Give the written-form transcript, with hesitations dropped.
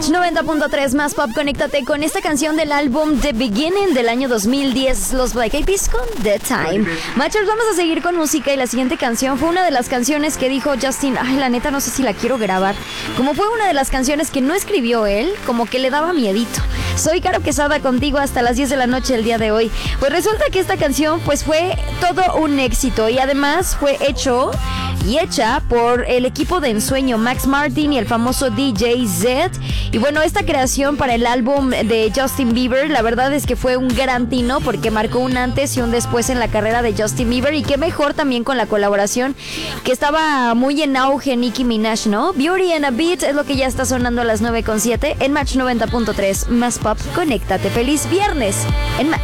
Match 90.3 más pop, conéctate con esta canción del álbum The Beginning del año 2010, los Black Eyed Peas con The Time. Matchers, vamos a seguir con música y la siguiente canción fue una de las canciones que dijo Justin, ay, la neta no sé si la quiero grabar. Como fue una de las canciones que no escribió él, como que le daba miedito. Soy Caro Quesada contigo hasta las 10 de la noche el día de hoy. Pues resulta que esta canción pues fue todo un éxito y además fue hecha por el equipo de ensueño Max Martin y el famoso DJ Z. Y bueno, esta creación para el álbum de Justin Bieber, la verdad es que fue un gran tino porque marcó un antes y un después en la carrera de Justin Bieber, y qué mejor también con la colaboración que estaba muy en auge, Nicki Minaj, ¿no? Beauty and a Beat es lo que ya está sonando a las 9:07 en Match 90.3 más pop, conéctate. Feliz viernes en Match.